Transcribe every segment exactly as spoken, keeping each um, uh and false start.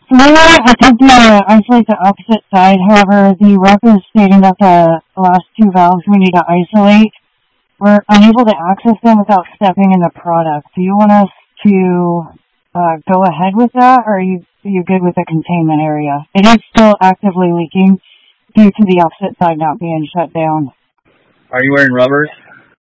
So we want to attempt to uh, isolate the opposite side. However, the rep is stating that the last two valves we need to isolate. We're unable to access them without stepping in the product. Do you want us to uh, go ahead with that, or are you, are you good with the containment area? It is still actively leaking due to the opposite side not being shut down. Are you wearing rubbers?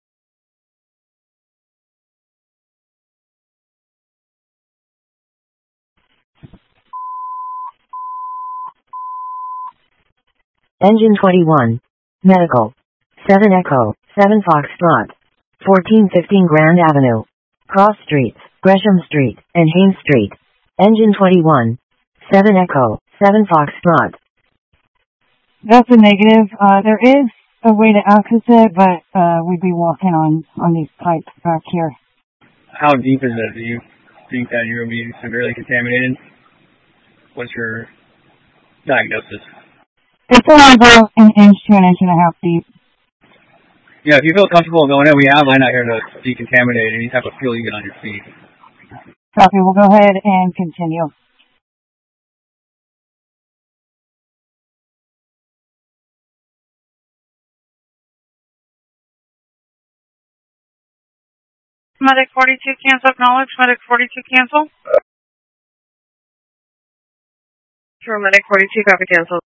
Engine twenty-one. Medical. seven Echo. seven Foxtrot. fourteen fifteen Grand Avenue. Cross Streets, Gresham Street, and Haynes Street. Engine twenty-one. seven Echo. seven Foxtrot. That's a negative. Uh, there is a way to access it, but uh, we'd be walking on, on these pipes back here. How deep is it? Do you think that you're going to be severely contaminated? What's your diagnosis? It's only about an inch to an inch and a half deep. Yeah, if you feel comfortable going in, we have line out here to decontaminate any type of fuel you get on your feet. Copy. We'll go ahead and continue. Medic forty-two, cancel, acknowledge. Medic forty-two, cancel. Sure, Medic forty-two, copy, cancel.